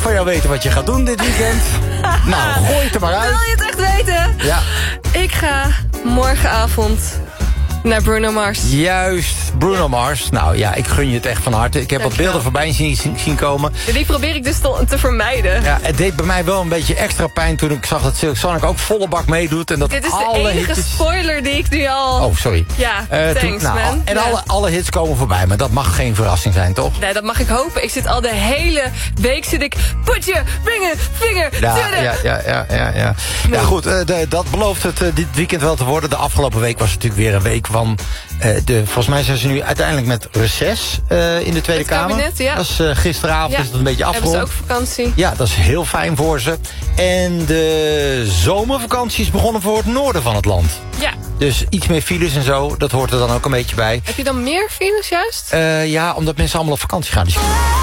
van jou weten wat je gaat doen dit weekend. Nou, gooi het er maar uit. Wil je het echt weten? Ja. Ik ga morgenavond naar Bruno Mars. Juist, Bruno Mars. Nou ja, ik gun je het echt van harte. Ik heb wat beelden voorbij zien komen. Ja, die probeer ik dus te vermijden. Ja, het deed bij mij wel een beetje extra pijn toen ik zag dat Silk Sonic ook volle bak meedoet. En dat Dit is alle de enige hitjes... spoiler die ik nu al... Oh, sorry. Ja, thanks man. En Ja. alle hits komen voorbij, maar dat mag geen verrassing zijn, toch? Nee, dat mag ik hopen. Ik zit al de hele week, put je vinger to the... Ja, goed, dat belooft het dit weekend wel te worden. De afgelopen week was natuurlijk weer een week van... volgens mij zijn ze nu uiteindelijk met reces in de Tweede Kamer. Kabinet, ja. Dat is gisteravond is het een beetje afgerond. Hebben ze ook vakantie? Ja, dat is heel fijn voor ze. En de zomervakantie is begonnen voor het noorden van het land. Ja. Dus iets meer files en zo, dat hoort er dan ook een beetje bij. Heb je dan meer files juist? Ja, omdat mensen allemaal op vakantie gaan. Dus...